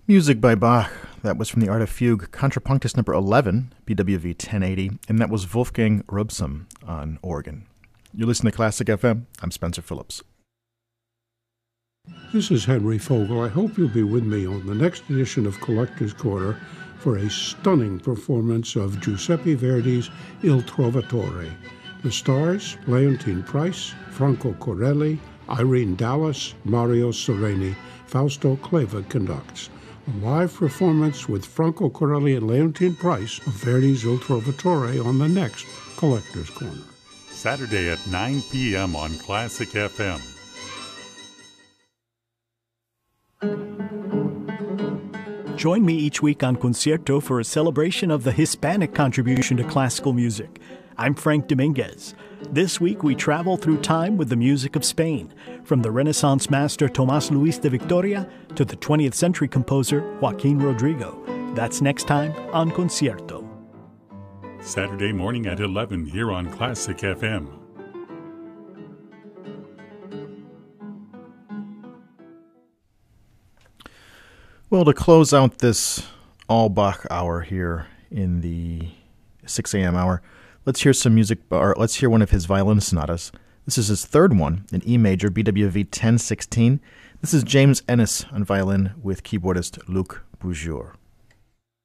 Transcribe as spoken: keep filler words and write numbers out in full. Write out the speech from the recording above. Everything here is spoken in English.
Music by Bach. That was from the Art of Fugue, Contrapunctus number eleven, B W V ten eighty, and that was Wolfgang Robson on organ. You're listening to Classic F M. I'm Spencer Phillips. This is Henry Fogel. I hope you'll be with me on the next edition of Collector's Corner for a stunning performance of Giuseppe Verdi's Il Trovatore. The stars, Leontyne Price, Franco Corelli, Irene Dallas, Mario Sereni. Fausto Clava conducts. A live performance with Franco Corelli and Leontyne Price of Verdi's Il Trovatore on the next Collector's Corner. Saturday at nine p.m. on Classic F M. Join me each week on Concierto for a celebration of the Hispanic contribution to classical music. I'm Frank Dominguez. This week we travel through time with the music of Spain, from the Renaissance master Tomás Luis de Victoria to the twentieth century composer Joaquín Rodrigo. That's next time on Concierto. Saturday morning at eleven here on Classic F M. Well, to close out this all Bach hour here in the six a.m. hour, let's hear some music, or let's hear one of his violin sonatas. This is his third one, in E major, B W V ten sixteen. This is James Ennis on violin with keyboardist Luc Boujour.